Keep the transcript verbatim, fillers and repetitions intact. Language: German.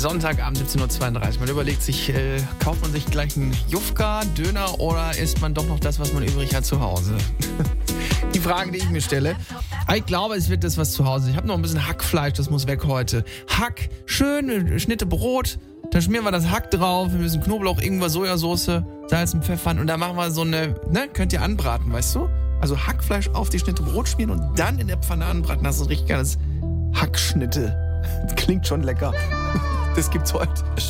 Sonntagabend siebzehn Uhr zweiunddreißig. Man überlegt sich, äh, kauft man sich gleich einen Jufka, Döner oder isst man doch noch das, was man übrig hat zu Hause? Die Fragen, die ich mir stelle. Aber ich glaube, es wird das was zu Hause. Ich habe noch ein bisschen Hackfleisch, das muss weg heute. Hack, schön, Schnitte Brot. Dann schmieren wir das Hack drauf, ein bisschen Knoblauch, Ingwer, Sojasauce, Salz und Pfeffer. Und dann machen wir so eine, ne, könnt ihr anbraten, weißt du? Also Hackfleisch auf die Schnitte Brot schmieren und dann in der Pfanne anbraten. Das ist ein richtig geiles Hackschnitte. Klingt schon lecker. Das gibt's heute.